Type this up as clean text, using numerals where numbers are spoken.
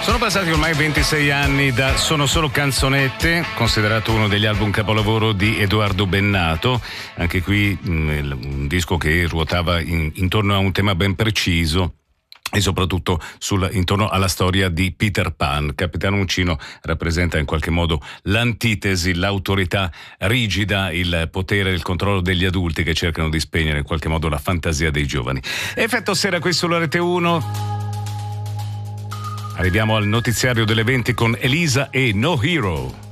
Sono passati ormai 26 anni da Sono solo canzonette, considerato uno degli album capolavoro di Edoardo Bennato. Anche qui un disco che ruotava intorno a un tema ben preciso e soprattutto intorno alla storia di Peter Pan. Capitano Uncino rappresenta in qualche modo l'antitesi, l'autorità rigida, il potere, il controllo degli adulti che cercano di spegnere in qualche modo la fantasia dei giovani. Effetto sera qui sulla Rete 1. Arriviamo al notiziario delle 20 con Elisa e No Hero.